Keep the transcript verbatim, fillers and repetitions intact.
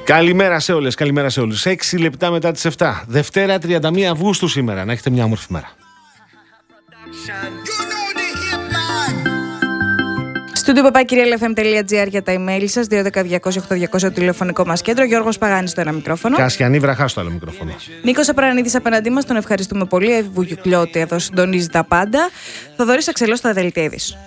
Καλημέρα σε όλες, καλημέρα σε όλους. έξι λεπτά μετά τις επτά. Δευτέρα τριάντα μία Αυγούστου σήμερα. Να έχετε μια όμορφη μέρα. Στούντιο παπάκυρια ελ εφ εμ τελεία τζι άρ για τα email σας, δύο ένα μηδέν διακόσια οκτώ διακόσια τηλεφωνικό μας κέντρο. Γιώργος Παγάνης στο ένα μικρόφωνο. Κασιανή Βραχά στο άλλο μικρόφωνο. Νίκος Απρανίδης απέναντί μας, τον ευχαριστούμε πολύ. Εύη Βουγιουκλιώτη εδώ συντονίζει τα πάντα. Θοδωρής Αξελός στα δελτία ειδήσεων.